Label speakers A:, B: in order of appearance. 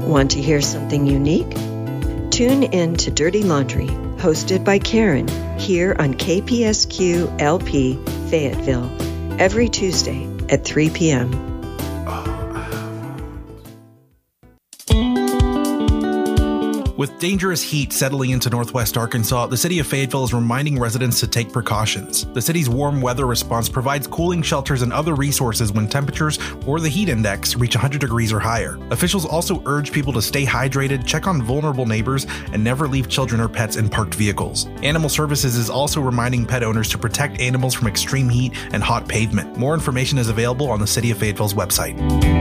A: Want to hear something unique? Tune in to Dirty Laundry, hosted by Karen, here on KPSQ LP Fayetteville, every Tuesday at 3 p.m.
B: With dangerous heat settling into northwest Arkansas, the city of Fayetteville is reminding residents to take precautions. The city's warm weather response provides cooling shelters and other resources when temperatures or the heat index reach 100 degrees or higher. Officials also urge people to stay hydrated, check on vulnerable neighbors, and never leave children or pets in parked vehicles. Animal Services is also reminding pet owners to protect animals from extreme heat and hot pavement. More information is available on the City of Fayetteville's website.